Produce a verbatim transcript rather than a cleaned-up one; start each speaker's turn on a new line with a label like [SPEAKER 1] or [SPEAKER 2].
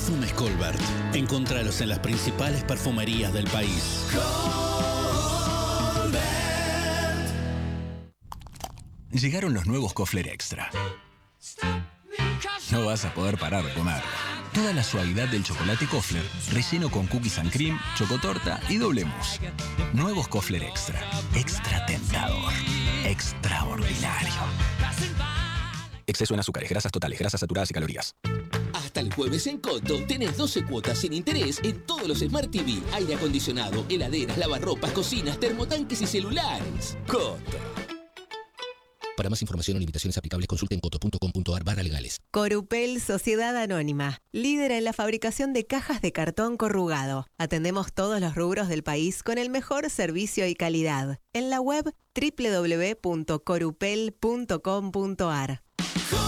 [SPEAKER 1] Perfumes Colbert. Encontralos en las principales perfumerías del país.
[SPEAKER 2] Colbert. Llegaron los nuevos Kofler Extra. No vas a poder parar de comer. Toda la suavidad del chocolate Kofler, relleno con cookies and cream, chocotorta y doble mousse. Nuevos Kofler Extra. Extra tentador. Extraordinario. Exceso en azúcares, grasas totales, grasas saturadas y calorías.
[SPEAKER 3] Hasta el jueves en Coto tenés doce cuotas sin interés en todos los Smart T V, aire acondicionado, heladeras, lavarropas, cocinas, termotanques y celulares. Coto. Para más información o limitaciones aplicables, consulten coto punto com punto ar barra legales.
[SPEAKER 4] Corupel Sociedad Anónima, líder en la fabricación de cajas de cartón corrugado. Atendemos todos los rubros del país con el mejor servicio y calidad. En la web doble u doble u doble u punto corupel punto com punto ar.